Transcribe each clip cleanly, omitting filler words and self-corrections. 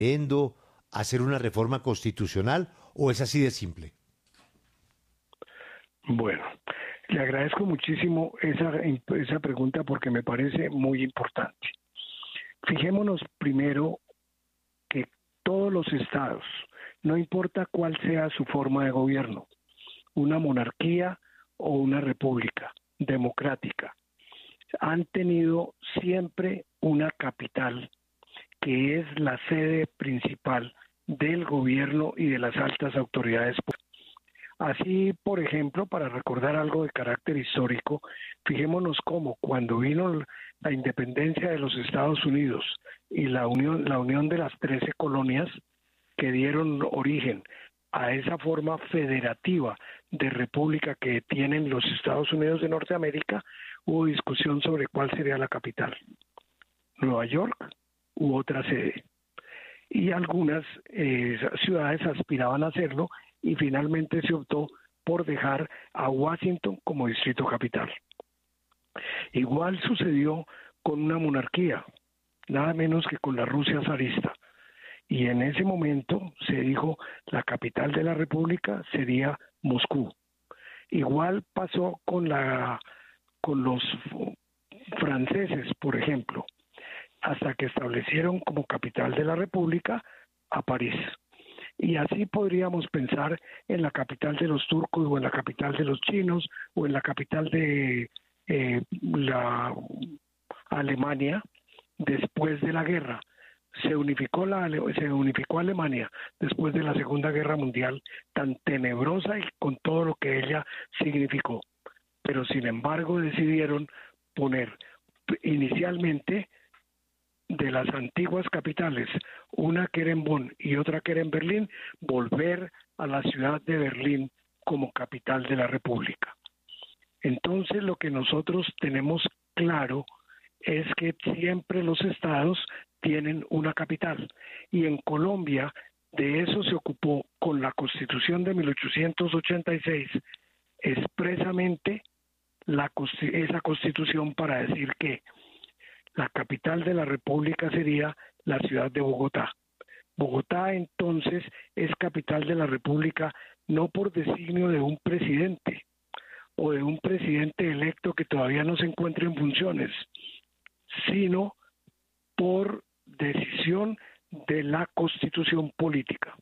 yendo a hacer una reforma constitucional o es así de simple? Bueno, le agradezco muchísimo esa pregunta porque me parece muy importante. Fijémonos primero que todos los estados, no importa cuál sea su forma de gobierno, una monarquía o una república democrática, han tenido siempre una capital que es la sede principal del gobierno y de las altas autoridades. Así, por ejemplo, para recordar algo de carácter histórico, fijémonos cómo cuando vino la independencia de los Estados Unidos y la unión de las 13 colonias que dieron origen a esa forma federativa de república que tienen los Estados Unidos de Norteamérica, hubo discusión sobre cuál sería la capital, Nueva York u otra sede. Y algunas ciudades aspiraban a hacerlo y finalmente se optó por dejar a Washington como distrito capital. Igual sucedió con una monarquía, nada menos que con la Rusia zarista. Y en ese momento se dijo la capital de la república sería Moscú. Igual pasó con los franceses, por ejemplo, hasta que establecieron como capital de la república a París. Y así podríamos pensar en la capital de los turcos o en la capital de los chinos o en la capital de la Alemania después de la guerra. Se unificó Alemania después de la Segunda Guerra Mundial, tan tenebrosa y con todo lo que ella significó. Pero sin embargo decidieron poner inicialmente de las antiguas capitales, una que era en Bonn y otra que era en Berlín, volver a la ciudad de Berlín como capital de la República. Entonces lo que nosotros tenemos claro es que siempre los estados tienen una capital y en Colombia de eso se ocupó con la Constitución de 1886 expresamente esa Constitución para decir que la capital de la República sería la ciudad de Bogotá. Bogotá entonces es capital de la República no por designio de un presidente o de un presidente electo que todavía no se encuentra en funciones, sino por decisión de la Constitución política.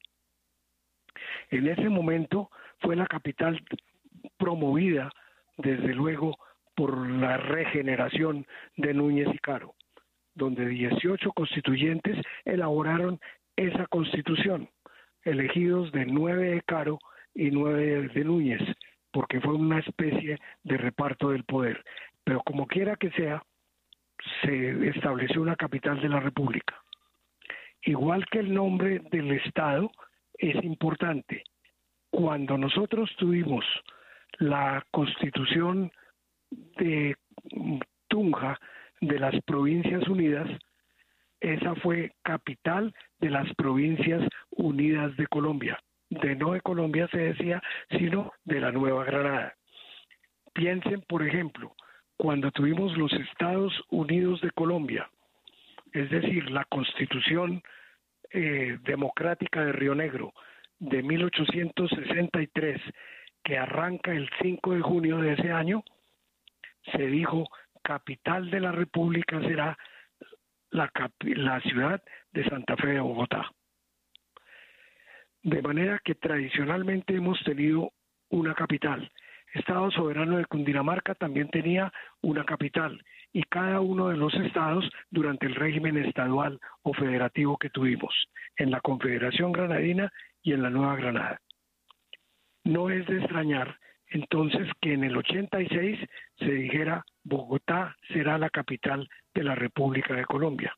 En ese momento fue la capital promovida, desde luego, por la regeneración de Núñez y Caro, donde 18 constituyentes elaboraron esa constitución, elegidos de 9 de Caro y 9 de Núñez, porque fue una especie de reparto del poder. Pero como quiera que sea, se estableció una capital de la República. Igual que el nombre del Estado es importante. Cuando nosotros tuvimos la Constitución de Tunja de las Provincias Unidas, esa fue capital de las Provincias Unidas de Colombia. No de Colombia se decía, sino de la Nueva Granada. Piensen, por ejemplo, cuando tuvimos los Estados Unidos de Colombia, es decir, la Constitución Democrática de Río Negro de 1863, que arranca el 5 de junio de ese año, se dijo capital de la República será la ciudad de Santa Fe de Bogotá. De manera que tradicionalmente hemos tenido una capital. Estado Soberano de Cundinamarca también tenía una capital y cada uno de los estados durante el régimen estadual o federativo que tuvimos en la Confederación Granadina y en la Nueva Granada. No es de extrañar entonces que en el 86 se dijera Bogotá será la capital de la República de Colombia.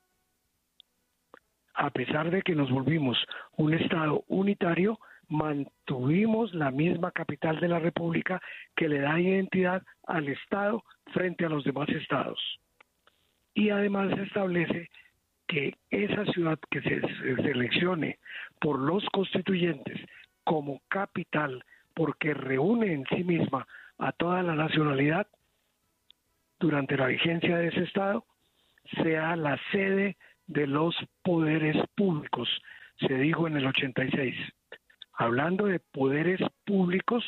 A pesar de que nos volvimos un estado unitario, mantuvimos la misma capital de la República que le da identidad al estado frente a los demás estados. Y además se establece que esa ciudad que se seleccione por los constituyentes como capital, porque reúne en sí misma a toda la nacionalidad durante la vigencia de ese estado, sea la sede de los poderes públicos, se dijo en el 86. Hablando de poderes públicos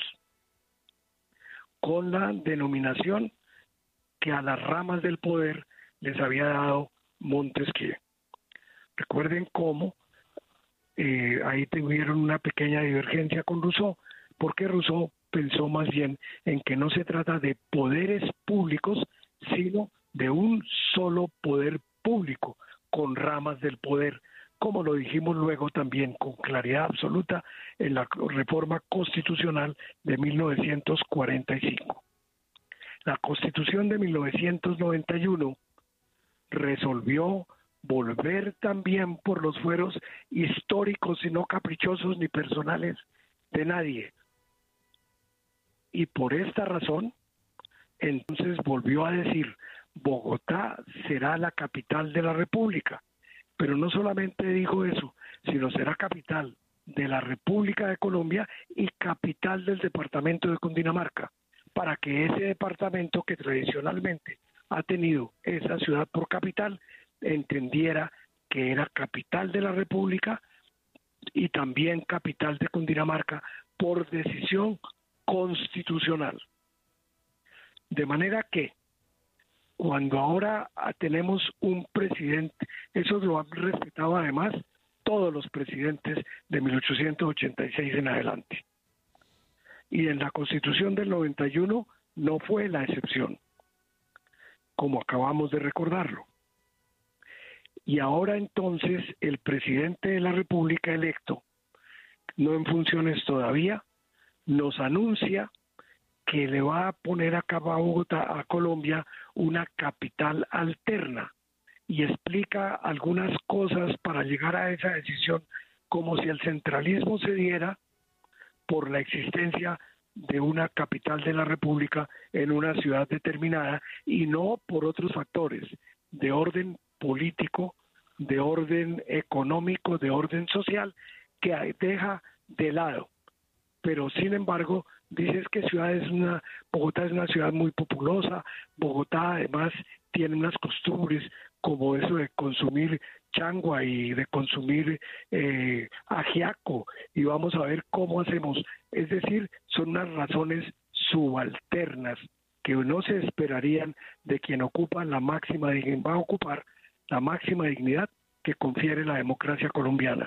con la denominación que a las ramas del poder les había dado Montesquieu. Recuerden cómo ahí tuvieron una pequeña divergencia con Rousseau, porque Rousseau pensó más bien en que no se trata de poderes públicos, sino de un solo poder público con ramas del poder, como lo dijimos luego también con claridad absoluta en la reforma constitucional de 1945. La Constitución de 1991 resolvió volver también por los fueros históricos y no caprichosos ni personales de nadie. Y por esta razón, entonces volvió a decir, Bogotá será la capital de la República. Pero no solamente dijo eso, sino será capital de la República de Colombia y capital del departamento de Cundinamarca, para que ese departamento que tradicionalmente ha tenido esa ciudad por capital, entendiera que era capital de la República y también capital de Cundinamarca por decisión constitucional. De manera que cuando ahora tenemos un presidente, eso lo han respetado además todos los presidentes de 1886 en adelante. Y en la Constitución del 91 no fue la excepción, como acabamos de recordarlo. Y ahora entonces el presidente de la República electo, no en funciones todavía, nos anuncia que le va a poner acá a Bogotá, a Colombia, una capital alterna y explica algunas cosas para llegar a esa decisión, como si el centralismo se diera por la existencia de una capital de la República en una ciudad determinada y no por otros factores de orden político, de orden económico, de orden social, que deja de lado. Pero sin embargo, dices que Bogotá es una ciudad muy populosa, Bogotá además tiene unas costumbres como eso de consumir changua y de consumir ajiaco, y vamos a ver cómo hacemos. Es decir, son unas razones subalternas que no se esperarían de quien ocupa la máxima dignidad, va a ocupar la máxima dignidad que confiere la democracia colombiana.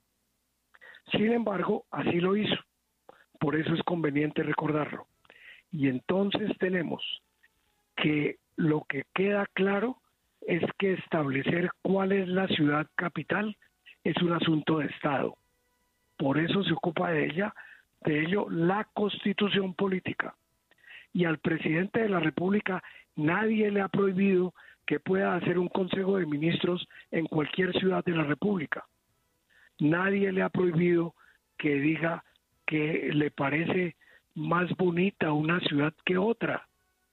Sin embargo, así lo hizo. Por eso es conveniente recordarlo. Y entonces tenemos que lo que queda claro es que establecer cuál es la ciudad capital es un asunto de Estado. Por eso se ocupa de ello la Constitución política. Y al presidente de la República nadie le ha prohibido que pueda hacer un consejo de ministros en cualquier ciudad de la República. Nadie le ha prohibido que diga que le parece más bonita una ciudad que otra.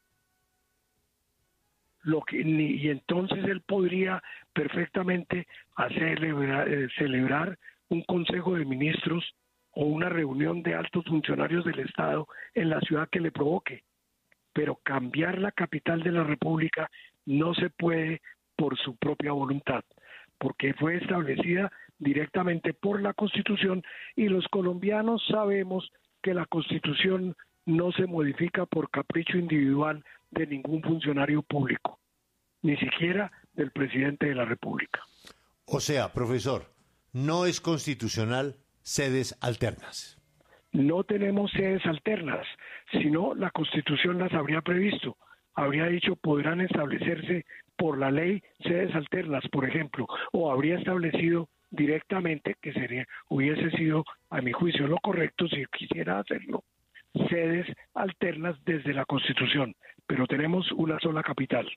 Y entonces él podría perfectamente celebrar un consejo de ministros o una reunión de altos funcionarios del Estado en la ciudad que le provoque. Pero cambiar la capital de la República no se puede por su propia voluntad, porque fue establecida directamente por la Constitución, y los colombianos sabemos que la Constitución no se modifica por capricho individual de ningún funcionario público, ni siquiera del presidente de la República. O sea, profesor, no es constitucional sedes alternas. No tenemos sedes alternas, sino la Constitución las habría previsto. Habría dicho podrán establecerse por la ley sedes alternas, por ejemplo, o habría establecido directamente, que hubiese sido, a mi juicio, lo correcto si quisiera hacerlo, sedes alternas desde la Constitución, pero tenemos una sola capital.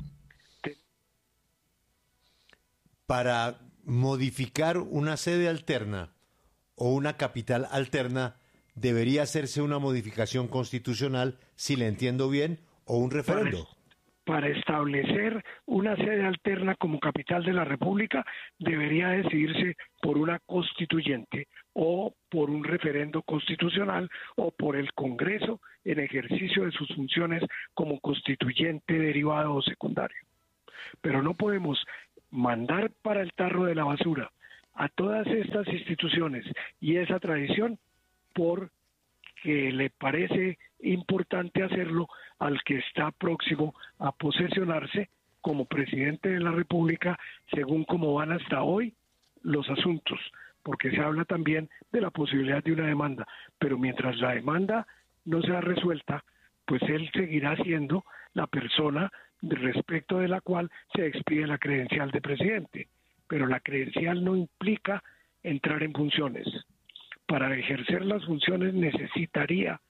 Para modificar una sede alterna o una capital alterna, debería hacerse una modificación constitucional, si le entiendo bien, o un referendo. Para establecer una sede alterna como capital de la República, debería decidirse por una constituyente o por un referendo constitucional o por el Congreso en ejercicio de sus funciones como constituyente derivado o secundario. Pero no podemos mandar para el tarro de la basura a todas estas instituciones y esa tradición porque le parece importante hacerlo al que está próximo a posesionarse como presidente de la República, según cómo van hasta hoy los asuntos, porque se habla también de la posibilidad de una demanda, pero mientras la demanda no sea resuelta, pues él seguirá siendo la persona respecto de la cual se expide la credencial de presidente, pero la credencial no implica entrar en funciones. Para ejercer las funciones necesitaría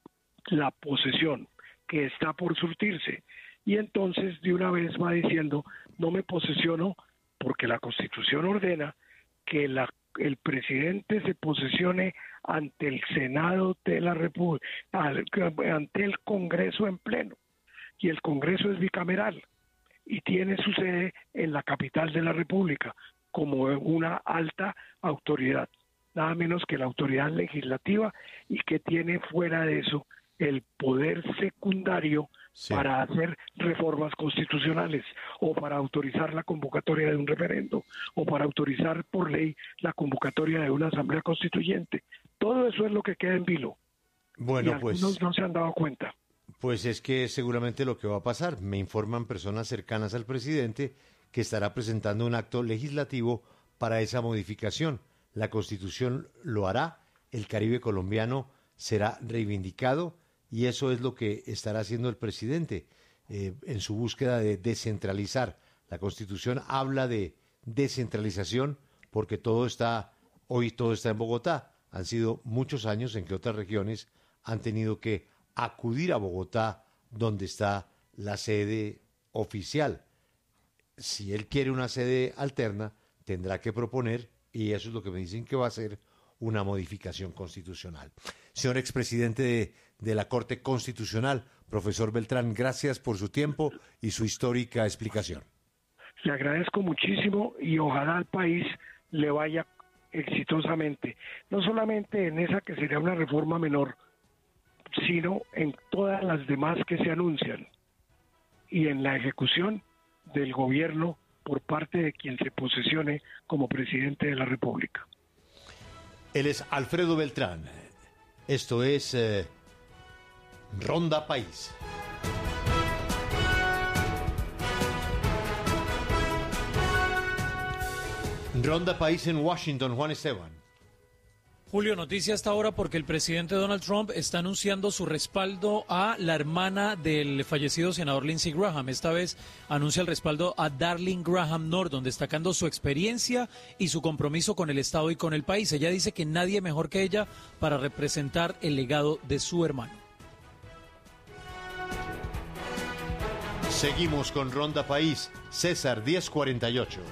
la posesión, que está por surtirse, y entonces de una vez va diciendo, no me posesiono porque la Constitución ordena que el presidente se posesione ante el Senado de la República, ante el Congreso en pleno, y el Congreso es bicameral y tiene su sede en la capital de la República como una alta autoridad, nada menos que la autoridad legislativa, y que tiene fuera de eso el poder secundario para hacer reformas constitucionales o para autorizar la convocatoria de un referendo o para autorizar por ley la convocatoria de una asamblea constituyente. Todo eso es lo que queda en vilo. Bueno, y algunos no se han dado cuenta. Pues es que seguramente lo que va a pasar, me informan personas cercanas al presidente que estará presentando un acto legislativo para esa modificación. La Constitución lo hará, el Caribe colombiano será reivindicado y eso es lo que estará haciendo el presidente en su búsqueda de descentralizar. La Constitución habla de descentralización porque hoy todo está en Bogotá. Han sido muchos años en que otras regiones han tenido que acudir a Bogotá, donde está la sede oficial. Si él quiere una sede alterna, tendrá que proponer, y eso es lo que me dicen que va a hacer, una modificación constitucional. Señor expresidente de la Corte Constitucional, profesor Beltrán, gracias por su tiempo y su histórica explicación. Le agradezco muchísimo y ojalá al país le vaya exitosamente, no solamente en esa que sería una reforma menor, sino en todas las demás que se anuncian y en la ejecución del gobierno por parte de quien se posesione como presidente de la República. Él es Alfredo Beltrán. Esto es Ronda País. Ronda País en Washington, Juan Esteban. Julio, noticia hasta ahora porque el presidente Donald Trump está anunciando su respaldo a la hermana del fallecido senador Lindsey Graham. Esta vez anuncia el respaldo a Darlene Graham Nordon, destacando su experiencia y su compromiso con el Estado y con el país. Ella dice que nadie mejor que ella para representar el legado de su hermano. Seguimos con Ronda País. César, 1048.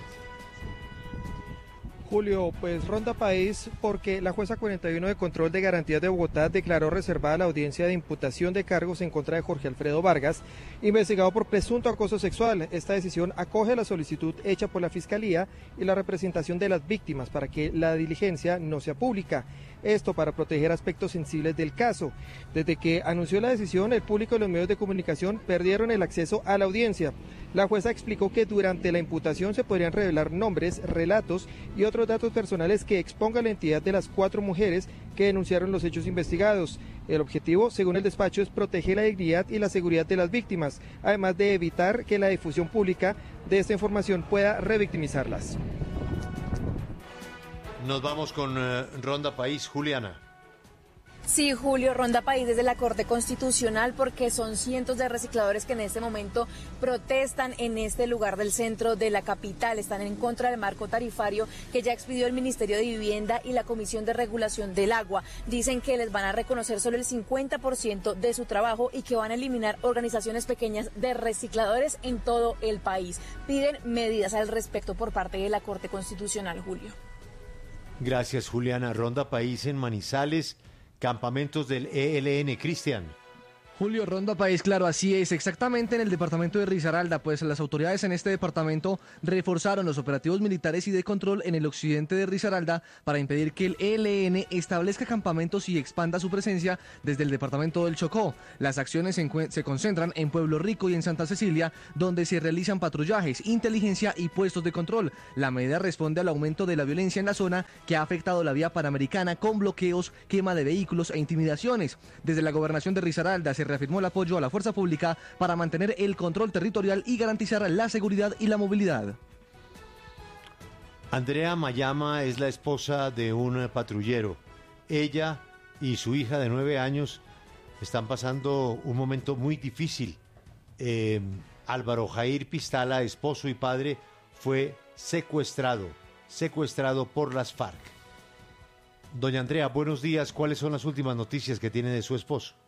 Julio, pues ronda país porque la jueza 41 de Control de Garantías de Bogotá declaró reservada la audiencia de imputación de cargos en contra de Jorge Alfredo Vargas, investigado por presunto acoso sexual. Esta decisión acoge la solicitud hecha por la Fiscalía y la representación de las víctimas para que la diligencia no sea pública. Esto para proteger aspectos sensibles del caso. Desde que anunció la decisión, el público y los medios de comunicación perdieron el acceso a la audiencia. La jueza explicó que durante la imputación se podrían revelar nombres, relatos y otros datos personales que expongan la identidad de las 4 mujeres que denunciaron los hechos investigados. El objetivo, según el despacho, es proteger la dignidad y la seguridad de las víctimas, además de evitar que la difusión pública de esta información pueda revictimizarlas. Nos vamos con Ronda País, Juliana. Sí, Julio, Ronda País desde la Corte Constitucional porque son cientos de recicladores que en este momento protestan en este lugar del centro de la capital. Están en contra del marco tarifario que ya expidió el Ministerio de Vivienda y la Comisión de Regulación del Agua. Dicen que les van a reconocer solo el 50% de su trabajo y que van a eliminar organizaciones pequeñas de recicladores en todo el país. Piden medidas al respecto por parte de la Corte Constitucional, Julio. Gracias, Juliana. Ronda País en Manizales. Campamentos del ELN, Cristian. Julio, Ronda País, claro, así es, exactamente en el departamento de Risaralda, pues las autoridades en este departamento reforzaron los operativos militares y de control en el occidente de Risaralda para impedir que el ELN establezca campamentos y expanda su presencia desde el departamento del Chocó. Las acciones se concentran en Pueblo Rico y en Santa Cecilia, donde se realizan patrullajes, inteligencia y puestos de control. La medida responde al aumento de la violencia en la zona que ha afectado la vía panamericana con bloqueos, quema de vehículos e intimidaciones. Desde la gobernación de Risaralda se reafirmó el apoyo a la fuerza pública para mantener el control territorial y garantizar la seguridad y la movilidad. Andrea Mayama es la esposa de un patrullero. Ella y su hija de 9 años están pasando un momento muy difícil. Álvaro Jair Pistala, esposo y padre, fue secuestrado por las FARC. Doña Andrea, buenos días. ¿Cuáles son las últimas noticias que tiene de su esposo?